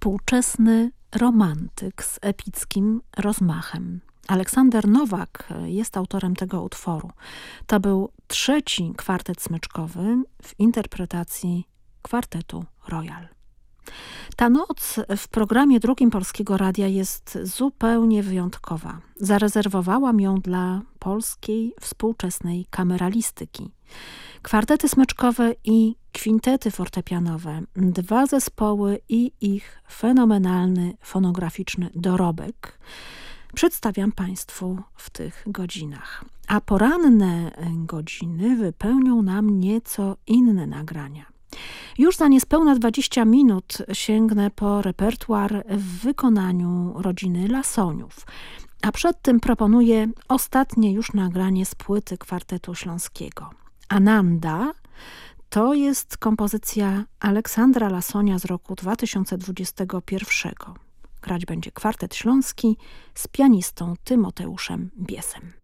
Współczesny romantyk z epickim rozmachem. Aleksander Nowak jest autorem tego utworu. To był trzeci kwartet smyczkowy w interpretacji kwartetu Royal. Ta noc w programie drugim Polskiego Radia jest zupełnie wyjątkowa. Zarezerwowałam ją dla polskiej współczesnej kameralistyki. Kwartety smyczkowe i kwintety fortepianowe, dwa zespoły i ich fenomenalny fonograficzny dorobek przedstawiam Państwu w tych godzinach. A poranne godziny wypełnią nam nieco inne nagrania. Już za niespełna 20 minut sięgnę po repertuar w wykonaniu rodziny Lasoniów. A przed tym proponuję ostatnie już nagranie z płyty kwartetu śląskiego. Ananda to jest kompozycja Aleksandra Lasonia z roku 2021. Grać będzie kwartet śląski z pianistą Tymoteuszem Biesem.